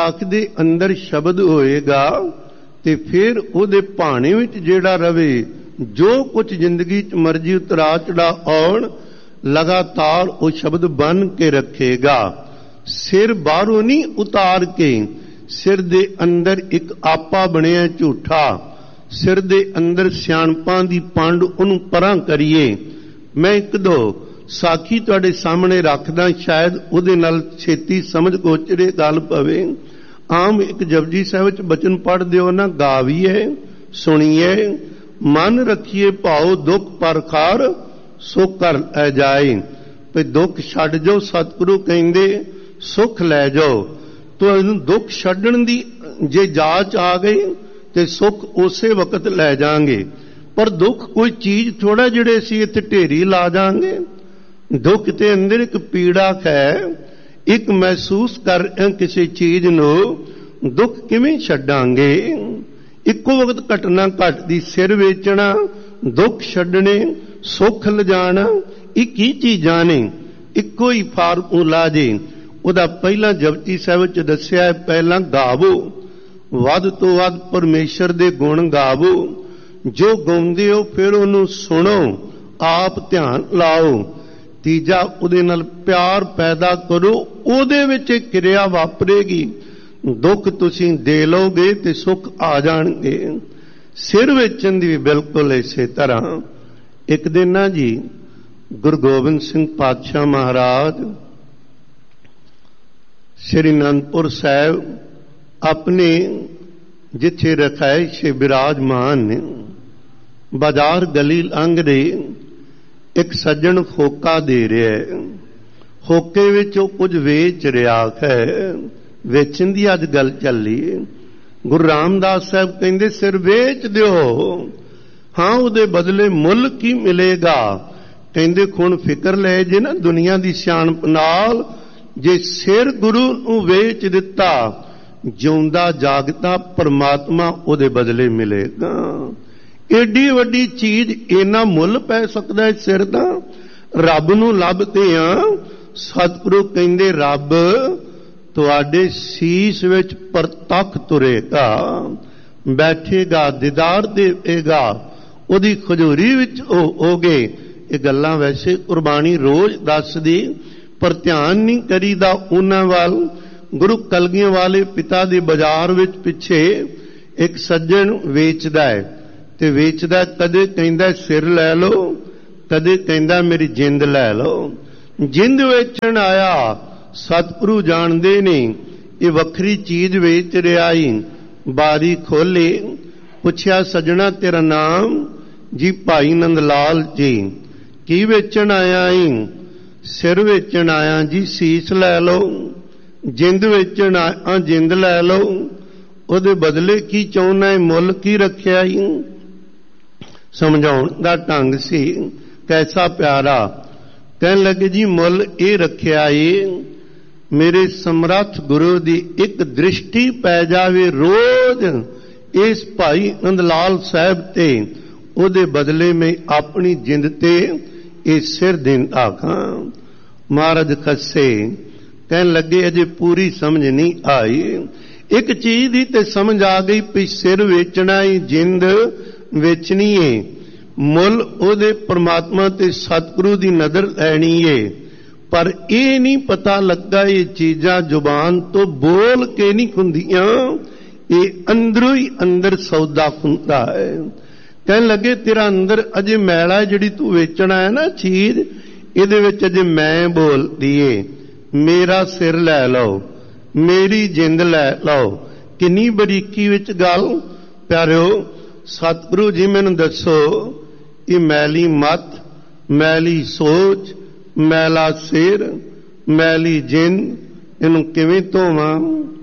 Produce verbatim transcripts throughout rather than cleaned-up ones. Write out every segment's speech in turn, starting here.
ਆਖ ਦੇ ਅੰਦਰ ਸ਼ਬਦ ਹੋਏਗਾ ਤੇ ਫਿਰ ਉਹਦੇ ਭਾਣੇ ਵਿੱਚ ਜਿਹੜਾ ਰਵੇ, ਜੋ ਕੁਝ ਜ਼ਿੰਦਗੀ 'ਚ ਮਰਜ਼ੀ ਉਤਰਾ ਚੜਾ ਆਉਣ, ਲਗਾਤਾਰ ਉਹ ਸ਼ਬਦ ਬਨ ਕੇ ਰੱਖੇਗਾ। ਸਿਰ ਬਾਹਰੋਂ ਨਹੀਂ ਉਤਾਰ ਕੇ, ਸਿਰ ਦੇ ਅੰਦਰ ਇੱਕ ਆਪਾ ਬਣਿਆ ਝੂਠਾ, ਸਿਰ ਦੇ ਅੰਦਰ ਸਿਆਣਪਾਂ ਦੀ ਪੰਡ, ਉਹਨੂੰ ਪਰਾਂ ਕਰੀਏ। ਮੈਂ ਇੱਕ ਦੋ ਸਾਖੀ ਤੁਹਾਡੇ ਸਾਹਮਣੇ ਰੱਖਦਾ, ਸ਼ਾਇਦ ਉਹਦੇ ਨਾਲ ਛੇਤੀ ਸਮਝ ਗੋਚਰੇ ਗੱਲ ਪਵੇ। ਆਮ ਇੱਕ ਜਪਜੀ ਸਾਹਿਬ ਵਿੱਚ ਬਚਨ ਪੜ੍ਹਦੇ ਹੋ ਨਾ, ਗਾਵੀਏ ਸੁਣੀਏ ਮਨ ਰੱਖੀਏ ਭਾਉ ਦੁੱਖ ਪਰਖਾਰ ਸੁਖ ਕਰ ਲੈ ਜਾਏ। ਵੀ ਦੁੱਖ ਛੱਡ ਜਾਓ, ਸਤਿਗੁਰੂ ਕਹਿੰਦੇ ਸੁਖ ਲੈ ਜਾਓ। ਤੁਹਾਨੂੰ ਦੁੱਖ ਛੱਡਣ ਦੀ ਜੇ ਜਾਚ ਆ ਗਈ ਤੇ ਸੁਖ ਉਸੇ ਵਕਤ ਲੈ ਜਾਾਂਗੇ। ਪਰ ਦੁੱਖ ਕੋਈ ਚੀਜ਼ ਥੋੜਾ ਜਿਹੜੇ ਅਸੀਂ ਇੱਥੇ ਢੇਰੀ ਲਾ ਜਾਾਂਗੇ। ਦੁੱਖ ਦੇ ਅੰਦਰ ਇੱਕ ਪੀੜਾ ਹੈ, ਇੱਕ ਮਹਿਸੂਸ ਕਰ ਕਿਸੇ ਚੀਜ਼ ਨੂੰ, ਦੁੱਖ ਕਿਵੇਂ ਛੱਡਾਂਗੇ? ਇੱਕੋ ਵਕਤ ਘਟਨਾ ਘਟਦੀ, ਸਿਰ ਵੇਚਣਾ, ਦੁੱਖ ਛੱਡਣੇ, ਸੁੱਖ ਲਿਜਾਣਾ, ਇਹ ਕੀ ਚੀਜ਼ਾਂ ਨੇ? ਇੱਕੋ ਹੀ ਫਾਰਮੂਲਾ ਜੇ। ਉਹਦਾ ਪਹਿਲਾਂ ਜਪਜੀ ਸਾਹਿਬ ਵਿੱਚ ਦੱਸਿਆ ਹੈ, ਪਹਿਲਾਂ ਗਾਵੋ, ਵੱਧ ਤੋਂ ਵੱਧ ਪਰਮੇਸ਼ਰ ਦੇ ਗੁਣ ਗਾਵੋ। ਜੋ ਗਾਉਂਦੇ ਹੋ ਫਿਰ ਉਹਨੂੰ ਸੁਣੋ, ਆਪ ਧਿਆਨ ਲਾਓ। ਤੀਜਾ, ਉਹਦੇ ਨਾਲ ਪਿਆਰ ਪੈਦਾ ਕਰੋ, ਉਹਦੇ ਵਿੱਚ ਕਿਰਿਆ ਵਾਪਰੇਗੀ। ਦੁੱਖ ਤੁਸੀਂ ਦੇ ਲਓਗੇ ਤੇ ਸੁੱਖ ਆ ਜਾਣਗੇ। ਸਿਰ ਵੇਚਣ ਦੀ ਵੀ ਬਿਲਕੁਲ ਇਸੇ ਤਰ੍ਹਾਂ। ਇੱਕ ਦਿਨ ਨਾ ਜੀ ਗੁਰੂ ਗੋਬਿੰਦ ਸਿੰਘ ਪਾਤਸ਼ਾਹ ਮਹਾਰਾਜ ਸ੍ਰੀ ਅਨੰਦਪੁਰ ਸਾਹਿਬ ਆਪਣੇ ਜਿੱਥੇ ਰਖਾਇਸ਼ ਬਿਰਾਜਮਾਨ ਨੇ, ਬਾਜ਼ਾਰ ਗਲੀ ਲੰਘ ਰਹੇ, ਇੱਕ ਸੱਜਣ ਹੋਕਾ ਦੇ ਰਿਹਾ ਹੈ। ਹੋਕੇ ਵਿੱਚ ਉਹ ਕੁਝ ਵੇਚ ਰਿਹਾ ਹੈ। ਵੇਚਣ ਦੀ ਅੱਜ ਗੱਲ ਚੱਲੀ। ਗੁਰੂ ਰਾਮਦਾਸ ਸਾਹਿਬ ਕਹਿੰਦੇ ਸਿਰ ਵੇਚ ਦਿਓ, ਹਾਂ ਉਹਦੇ ਬਦਲੇ ਮੁੱਲ ਕੀ ਮਿਲੇਗਾ? ਕਹਿੰਦੇ ਹੁਣ ਫਿਕਰ ਲੈ ਜੇ ਨਾ ਦੁਨੀਆ ਦੀ ਸਿਆਣਪ ਨਾਲ, ਜੇ ਸਿਰ ਗੁਰੂ ਨੂੰ ਵੇਚ ਦਿੱਤਾ, ਜਿਉਂਦਾ ਜਾਗਦਾ ਪਰਮਾਤਮਾ ਉਹਦੇ ਬਦਲੇ ਮਿਲੇਗਾ। ਏਡੀ ਵੱਡੀ ਚੀਜ਼, ਇੰਨਾ ਮੁੱਲ ਪੈ ਸਕਦਾ ਹੈ ਸਿਰ ਦਾ? ਰੱਬ ਨੂੰ ਲੱਭਦੇ ਆ। ਸਤਿਗੁਰੂ ਕਹਿੰਦੇ ਰੱਬ ਤੁਹਾਡੇ ਸੀਸ ਵਿੱਚ ਪ੍ਰਤੱਖ ਤੁਰੇਗਾ, ਬੈਠੇਗਾ, ਦੀਦਾਰ ਦੇਵੇਗਾ, ਉਹਦੀ ਖਜੂਰੀ ਵਿੱਚ ਹੋਗੇ। ਇਹ ਗੱਲਾਂ ਵੈਸੇ ਕੁਰਬਾਨੀ ਰੋਜ਼ ਦੱਸਦੀ, ਪਰ ਧਿਆਨ ਨਹੀਂ ਕਰੀਦਾ ਉਹਨਾਂ ਵੱਲ। ਗੁਰੂ ਕਲਗੀਆਂ ਵਾਲੇ ਪਿਤਾ ਦੇ ਬਾਜ਼ਾਰ ਵਿੱਚ ਪਿੱਛੇ ਇੱਕ ਸੱਜਣ ਵੇਚਦਾ ਹੈ, ਤੇ ਵੇਚਦਾ ਕਦੇ ਕਹਿੰਦਾ ਸਿਰ ਲੈ ਲਓ, ਕਦੇ ਕਹਿੰਦਾ ਮੇਰੀ ਜਿੰਦ ਲੈ ਲਓ। ਜਿੰਦ ਵੇਚਣ ਆਇਆ, ਸਤਿਗੁਰੂ ਜਾਣਦੇ ਨੇ ਇਹ ਵੱਖਰੀ ਚੀਜ਼ ਵੇਚ ਰਿਹਾ ਈ। ਬਾਰੀ ਖੋਲੇ, ਪੁੱਛਿਆ ਸੱਜਣਾ ਤੇਰਾ ਨਾਮ? ਜੀ ਭਾਈ ਨੰਦ ਲਾਲ ਜੀ। ਕੀ ਵੇਚਣ ਆਇਆ ਈ? ਸਿਰ ਵੇਚਣ ਆਇਆ ਜੀ। ਸੀਸ ਲੈ ਲਓ। ਜਿੰਦ ਵੇਚਣ ਆਇਆ, ਜਿੰਦ ਲੈ ਲਓ। ਉਹਦੇ ਬਦਲੇ ਕੀ ਚਾਹੁੰਦਾ ਹੈ? ਮੁੱਲ ਕੀ ਰੱਖਿਆ ਈ? ਸਮਝਾਉਣ ਦਾ ਢੰਗ ਸੀ ਕੈਸਾ ਪਿਆਰਾ। ਕਹਿਣ ਲੱਗੇ ਜੀ ਮੁੱਲ ਇਹ ਰੱਖਿਆ ਏ, ਮੇਰੇ ਸਮਰੱਥ ਗੁਰੂ ਦੀ ਇੱਕ ਦ੍ਰਿਸ਼ਟੀ ਪੈ ਜਾਵੇ ਰੋਜ਼ ਇਸ ਭਾਈ ਨੰਦ ਲਾਲ ਸਾਹਿਬ ਤੇ, ਉਹਦੇ ਬਦਲੇ ਮੈਂ ਆਪਣੀ ਜਿੰਦ ਤੇ ਇਹ ਸਿਰ ਦਿੰਦਾ ਖਾਂ। ਮਹਾਰਾਜ ਖੱਸੇ ਕਹਿਣ ਲੱਗੇ ਅਜੇ ਪੂਰੀ ਸਮਝ ਨਹੀਂ ਆਈ। ਇੱਕ ਚੀਜ਼ ਦੀ ਤੇ ਸਮਝ ਆ ਗਈ ਵੀ ਸਿਰ ਵੇਚਣਾ ਹੀ, ਜਿੰਦ ਵੇਚਣੀ ਏ, ਮੁੱਲ ਉਹਦੇ ਪਰਮਾਤਮਾ ਤੇ ਸਤਿਗੁਰੂ ਦੀ ਨਜ਼ਰ ਲੈਣੀ ਏ। ਪਰ ਇਹ ਨਹੀਂ ਪਤਾ ਲੱਗਾ ਇਹ ਚੀਜ਼ਾਂ ਜ਼ੁਬਾਨ ਤੋਂ ਬੋਲ ਕੇ ਨਹੀਂ ਹੁੰਦੀਆਂ, ਇਹ ਅੰਦਰੋਂ ਹੀ ਅੰਦਰ ਸੌਦਾ ਹੁੰਦਾ ਹੈ। ਕਹਿਣ ਲੱਗੇ ਤੇਰਾ ਅੰਦਰ ਅਜੇ ਮੈਲਾ ਜਿਹੜੀ ਤੂੰ ਵੇਚਣਾ ਹੈ ਨਾ ਚੀਜ਼, ਇਹਦੇ ਵਿੱਚ ਅਜੇ ਮੈਂ ਬੋਲਦੀ ਏ। ਮੇਰਾ ਸਿਰ ਲੈ ਲਓ, ਮੇਰੀ ਜਿੰਦ ਲੈ ਲਓ। ਕਿੰਨੀ ਬਰੀਕੀ ਵਿੱਚ ਗੱਲ ਪਿਆਰਿਓ। ਸਤਿਗੁਰੂ ਜੀ ਮੈਨੂੰ ਦੱਸੋ, ਇਹ ਮੈਲੀ ਮੱਤ, ਮੈਲੀ ਸੋਚ, ਮੈਲਾ ਸਿਰ, ਮੈਲੀ ਜਿੰਦ, ਇਹਨੂੰ ਕਿਵੇਂ ਧੋਵਾਂ?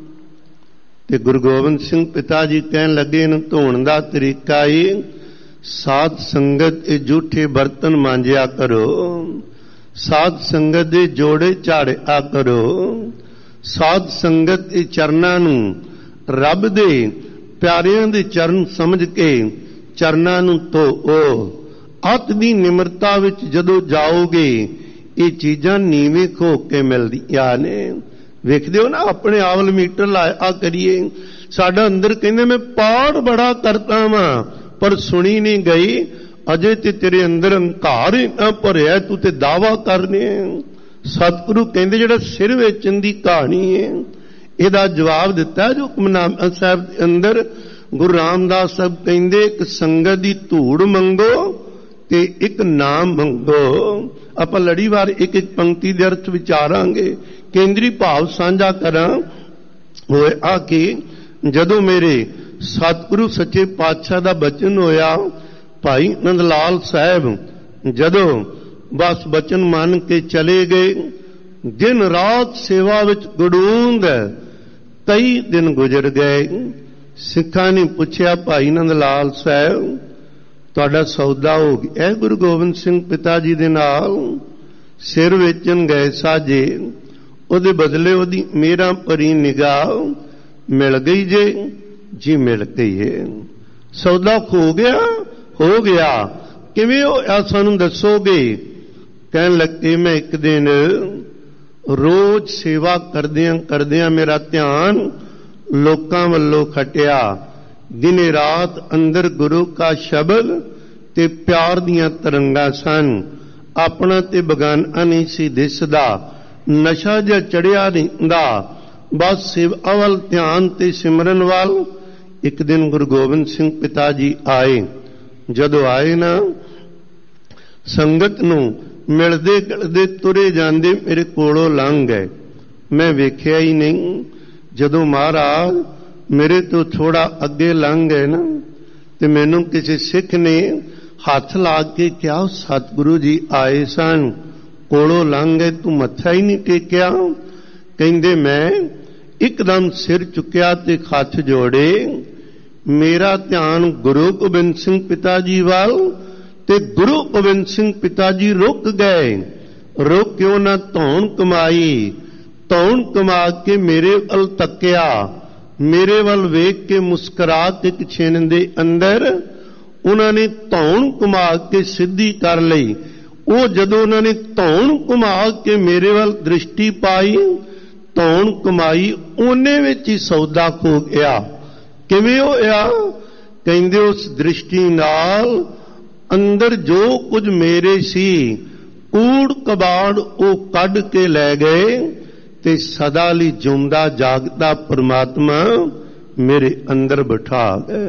ਤੇ ਗੁਰੂ ਗੋਬਿੰਦ ਸਿੰਘ ਪਿਤਾ ਜੀ ਕਹਿਣ ਲੱਗੇ ਇਹਨੂੰ ਧੋਣ ਦਾ ਤਰੀਕਾ ਏ, ਸਾਧ ਸੰਗਤ ਇਹ ਝੂਠੇ ਬਰਤਨ ਮਾਂਜਿਆ ਕਰੋ, ਸਾਧ ਸੰਗਤ ਦੇ ਜੋੜੇ ਝਾੜਿਆ ਕਰੋ, ਸਾਧ ਸੰਗਤ ਦੇ ਚਰਨਾਂ ਨੂੰ ਰੱਬ ਦੇ ਪਿਆਰਿਆਂ ਦੇ ਚਰਨ ਸਮਝ ਕੇ ਚਰਨਾਂ ਨੂੰ ਧੋਓ। ਅੱਤ ਦੀ ਨਿਮਰਤਾ ਵਿੱਚ ਜਦੋਂ ਜਾਓਗੇ ਇਹ ਚੀਜ਼ਾਂ ਨੀਵੇਂ ਖੋ ਕੇ ਮਿਲਦੀਆਂ ਨੇ। ਵੇਖਦੇ ਹੋ ਨਾ, ਆਪਣੇ ਆਵਲ ਮੀਟਰ ਲਾਇਆ ਕਰੀਏ। ਸਾਡਾ ਅੰਦਰ ਕਹਿੰਦੇ ਮੈਂ ਪਾਠ ਬੜਾ ਕਰਦਾ ਵਾਂ, ਪਰ ਸੁਣੀ ਨਹੀਂ ਗਈ। ਅਜੇ ਤੇ ਤੇਰੇ ਅੰਦਰ ਹੰਕਾਰ ਇੰਨਾ ਭਰਿਆ, ਤੂੰ ਤੇ ਦਾਵਾ ਕਰਨੇ। ਸਤਿਗੁਰੂ ਕਹਿੰਦੇ ਜਿਹੜਾ ਸਿਰ ਵੇਚਣ ਦੀ ਕਹਾਣੀ ਹੈ, ਇਹਦਾ ਜਵਾਬ ਦਿੱਤਾ ਜੋ ਹੁਕਮਨਾਮਾ ਸਾਹਿਬ ਦੇ ਅੰਦਰ। ਗੁਰੂ ਰਾਮਦਾਸ ਸਾਹਿਬ ਕਹਿੰਦੇ ਇੱਕ ਸੰਗਤ ਦੀ ਧੂੜ ਮੰਗੋ ਤੇ ਇੱਕ ਨਾਮ ਮੰਗੋ। ਆਪਾਂ ਲੜੀਵਾਰ ਇੱਕ ਇੱਕ ਪੰਕਤੀ ਦੇ ਅਰਥ ਵਿਚਾਰਾਂਗੇ, ਕੇਂਦਰੀ ਭਾਵ ਸਾਂਝਾ ਕਰਾਂ। ਹੋਏ ਆ ਕਿ ਜਦੋਂ ਮੇਰੇ ਸਤਿਗੁਰੂ ਸੱਚੇ ਪਾਤਸ਼ਾਹ ਦਾ ਬਚਨ ਹੋਇਆ, ਭਾਈ ਨੰਦ ਲਾਲ ਸਾਹਿਬ ਜਦੋਂ ਬਸ ਬਚਨ ਮੰਨ ਕੇ ਚਲੇ ਗਏ, ਦਿਨ ਰਾਤ ਸੇਵਾ ਵਿੱਚ ਗੜੂੰਦ ਕਈ ਦਿਨ ਗੁਜ਼ਰ ਗਏ। ਸਿੱਖਾਂ ਨੇ ਪੁੱਛਿਆ, ਭਾਈ ਨੰਦ ਲਾਲ ਸਾਹਿਬ ਤੁਹਾਡਾ ਸੌਦਾ ਹੋ ਗਿਆ ਗੁਰੂ ਗੋਬਿੰਦ ਸਿੰਘ ਪਿਤਾ ਜੀ ਦੇ ਨਾਲ, ਸਿਰ ਵੇਚਣ ਗਏ ਸਾਜੇ, ਉਹਦੇ ਬਦਲੇ ਉਹਦੀ ਮੇਰਾ ਭਰੀ ਨਿਗਾਹ ਮਿਲ ਗਈ ਜੇ? ਜੀ ਮਿਲ ਗਈ ਹੈ। ਸੌਦਾ ਖੋ ਗਿਆ? ਹੋ ਗਿਆ। ਕਿਵੇਂ ਹੋਇਆ ਸਾਨੂੰ ਦੱਸੋਗੇ? ਕਹਿਣ ਲੱਗੇ, ਮੈਂ ਇੱਕ ਦਿਨ ਰੋਜ਼ ਸੇਵਾ ਕਰਦਿਆਂ ਕਰਦਿਆਂ ਮੇਰਾ ਧਿਆਨ ਲੋਕਾਂ ਵੱਲੋਂ ਖਟਿਆ। ਦਿਨੇ ਰਾਤ ਅੰਦਰ ਗੁਰੂ ਕਾ ਸ਼ਬਦ ਤੇ ਪਿਆਰ ਦੀਆਂ ਤਰੰਗਾਂ ਸਨ। ਆਪਣਾ ਤੇ ਬਗਾਨਾ ਨਹੀਂ ਸੀ ਦਿਸਦਾ, ਨਸ਼ਾ ਜਿਹਾ ਚੜਿਆ ਰਹਿੰਦਾ, ਬਸ ਸੇਵਾ ਵੱਲ ਧਿਆਨ ਤੇ ਸਿਮਰਨ ਵੱਲ। ਇੱਕ ਦਿਨ ਗੁਰੂ ਗੋਬਿੰਦ ਸਿੰਘ ਪਿਤਾ ਜੀ ਆਏ। ਜਦੋਂ ਆਏ ਨਾ, ਸੰਗਤ ਨੂੰ ਮਿਲਦੇ ਗਿਲਦੇ ਤੁਰੇ ਜਾਂਦੇ ਮੇਰੇ ਕੋਲੋਂ ਲੰਘ ਗਏ। ਮੈਂ ਵੇਖਿਆ ਹੀ ਨਹੀਂ। ਜਦੋਂ ਮਹਾਰਾਜ ਮੇਰੇ ਤੋਂ ਥੋੜਾ ਅੱਗੇ ਲੰਘ ਗਏ ਨਾ, ਤੇ ਮੈਨੂੰ ਕਿਸੇ ਸਿੱਖ ਨੇ ਹੱਥ ਲਾ ਕੇ ਕਿਹਾ, ਸਤਿਗੁਰੂ ਜੀ ਆਏ ਸਨ, ਕੋਲੋਂ ਲੰਘ ਗਏ, ਤੂੰ ਮੱਥਾ ਹੀ ਨਹੀਂ ਟੇਕਿਆ। ਕਹਿੰਦੇ ਮੈਂ ਇੱਕਦਮ ਸਿਰ ਚੁੱਕਿਆ ਤੇ ਹੱਥ ਜੋੜੇ। ਮੇਰਾ ਧਿਆਨ ਗੁਰੂ ਗੋਬਿੰਦ ਸਿੰਘ ਪਿਤਾ ਜੀ ਵੱਲ, ਤੇ ਗੁਰੂ ਗੋਬਿੰਦ ਸਿੰਘ ਪਿਤਾ ਜੀ ਰੁਕ ਗਏ। ਰੁਕ ਕੇ ਉਹਨਾਂ ਧੌਣ ਕਮਾਈ, ਧੌਣ ਕਮਾ ਕੇ ਮੇਰੇ ਵੱਲ ਤੱਕਿਆ। ਮੇਰੇ ਵੱਲ ਵੇਖ ਕੇ ਮੁਸਕਰਾ ਕੇ ਇੱਕ ਛਿਣ ਦੇ ਅੰਦਰ ਉਹਨਾਂ ਨੇ ਧੌਣ ਕਮਾ ਕੇ ਸਿੱਧੀ ਕਰ ਲਈ। ਉਹ ਜਦੋਂ ਉਹਨਾਂ ਨੇ ਧੌਣ ਕਮਾ ਕੇ ਮੇਰੇ ਵੱਲ ਦ੍ਰਿਸ਼ਟੀ ਪਾਈ, ਧੌਣ ਕਮਾਈ, ਉਹਨੇ ਵਿੱਚ ਹੀ ਸੌਦਾ ਖੋ ਗਿਆ। ਕਿਵੇਂ ਹੋਇਆ? ਕਹਿੰਦੇ ਉਸ ਦ੍ਰਿਸ਼ਟੀ ਨਾਲ ਅੰਦਰ ਜੋ ਕੁਝ ਮੇਰੇ ਸੀ ਕੂੜ ਕਬਾੜ ਉਹ ਕੱਢ ਕੇ ਲੈ ਗਏ, ਤੇ ਸਦਾ ਲਈ ਜਿਉਂਦਾ ਜਾਗਦਾ ਪਰਮਾਤਮਾ ਮੇਰੇ ਅੰਦਰ ਬਿਠਾ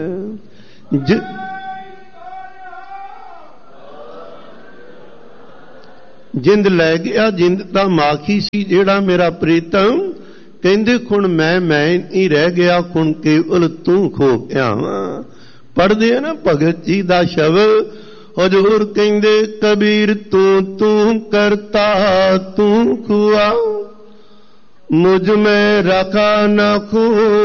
ਗਏ। ਜਿੰਦ ਲੈ ਗਿਆ, ਜਿੰਦ ਤਾਂ ਮਾਖੀ ਸੀ ਜਿਹੜਾ ਮੇਰਾ ਪ੍ਰੀਤਮ। ਕਹਿੰਦੇ ਹੁਣ ਮੈਂ ਮੈਂ ਨਹੀਂ ਰਹਿ ਗਿਆ, ਹੁਣ ਕੇਵਲ ਤੂੰ ਖੋ ਗਿਆ ਵਾਂ। ਪੜ੍ਹਦੇ ਆ ਨਾ ਭਗਤ ਜੀ ਦਾ ਸ਼ਬਦ, ਹਜ਼ੂਰ ਕਹਿੰਦੇ ਕਬੀਰ ਤੂੰ ਤੂੰ ਕਰਤਾ ਤੂੰ ਖੁਆ, ਮੁਝ ਮੈਂ ਰਖਾ ਨਾ ਖੋ,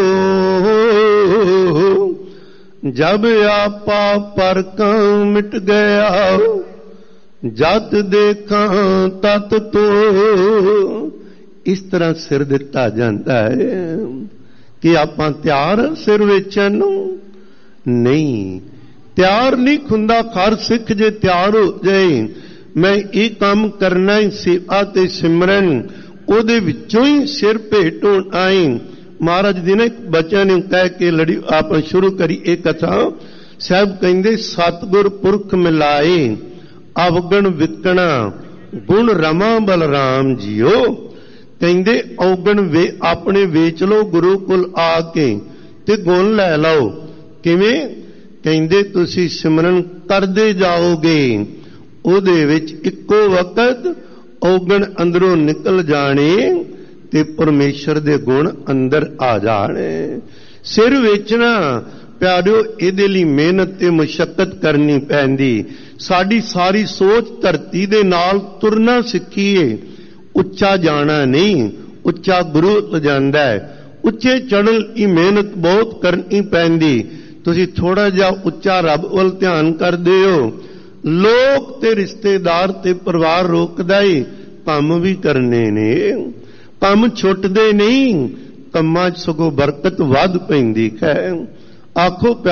ਜਬ ਆਪਾ ਪਰ ਕਾਂ ਮਿਟ ਗਿਆ, ਜਦ ਦੇਖਾਂ ਤਤ ਤੋ। ਇਸ ਤਰ੍ਹਾਂ ਸਿਰ ਦਿੱਤਾ ਜਾਂਦਾ ਹੈ ਕਿ ਆਪਾਂ ਤਿਆਰ ਸਿਰ ਵੇਚਣ ਨੂੰ? ਨਹੀਂ, ਤਿਆਰ ਨਹੀਂ ਹੁੰਦਾ। ਹਰ ਸਿੱਖ ਜੇ ਤਿਆਰ ਹੋ ਜਾਏ, ਮੈਂ ਇਹ ਕੰਮ ਕਰਨਾ ਹੀ ਸੇਵਾ ਤੇ ਸਿਮਰਨ, ਉਹਦੇ ਵਿੱਚੋਂ ਹੀ ਸਿਰ ਭੇਟ ਹੋਣ ਆਏ। ਮਹਾਰਾਜ ਦੀ ਨਾ ਇੱਕ ਬਚਨ ਕਹਿ ਕੇ ਲੜੀ ਆਪਾਂ ਸ਼ੁਰੂ ਕਰੀ ਇਹ ਕਥਾ। ਸਾਹਿਬ ਕਹਿੰਦੇ, ਸਤਿਗੁਰ ਪੁਰਖ ਮਿਲਾਏ ਅਵਗਣ ਵਿਕਣਾ, ਗੁਣ ਰਮਾ ਬਲਰਾਮ ਜੀਓ। ਕਹਿੰਦੇ ਔਗਣ ਵੇ ਆਪਣੇ ਵੇਚ ਲਓ, ਗੁਰੂ ਕੋਲ ਆ ਕੇ ਤੇ ਗੁਣ ਲੈ ਲਓ। ਕਿਵੇਂ? ਕਹਿੰਦੇ ਤੁਸੀਂ ਸਿਮਰਨ ਕਰਦੇ ਜਾਓਗੇ, ਉਹਦੇ ਵਿੱਚ ਇੱਕੋ ਵਕਤ ਔਗਣ ਅੰਦਰੋਂ ਨਿਕਲ ਜਾਣੇ ਤੇ ਪਰਮੇਸ਼ਰ ਦੇ ਗੁਣ ਅੰਦਰ ਆ ਜਾਣੇ। ਸਿਰ ਵੇਚਣਾ ਪਿਆਰਿਓ, ਇਹਦੇ ਲਈ ਮਿਹਨਤ ਤੇ ਮੁਸ਼ੱਕਤ ਕਰਨੀ ਪੈਂਦੀ। ਸਾਡੀ ਸਾਰੀ ਸੋਚ ਧਰਤੀ ਦੇ ਨਾਲ ਤੁਰਨਾ ਸਿੱਖੀਏ। ਉੱਚਾ ਜਾਣਾ ਨਹੀਂ, ਉੱਚਾ ਗੁਰੂ ਲਿਜਾਂਦਾ ਹੈ। ਉੱਚੇ ਚੜ੍ਹਨ ਦੀ ਮਿਹਨਤ ਬਹੁਤ ਕਰਨੀ ਪੈਂਦੀ। ਤੁਸੀਂ ਥੋੜਾ ਜਿਹਾ ਉੱਚਾ ਰੱਬ ਵੱਲ ਧਿਆਨ ਕਰਦੇ ਹੋ, ਲੋਕ ਤੇ ਰਿਸ਼ਤੇਦਾਰ ਤੇ ਪਰਿਵਾਰ ਰੋਕਦਾ ਈ, ਕੰਮ ਵੀ ਕਰਨੇ ਨੇ। ਕੰਮ ਛੁੱਟਦੇ ਨਹੀਂ, ਕੰਮਾਂ 'ਚ ਸਗੋਂ ਬਰਕਤ ਵੱਧ ਪੈਂਦੀ ਹੈ। ਆਖੋ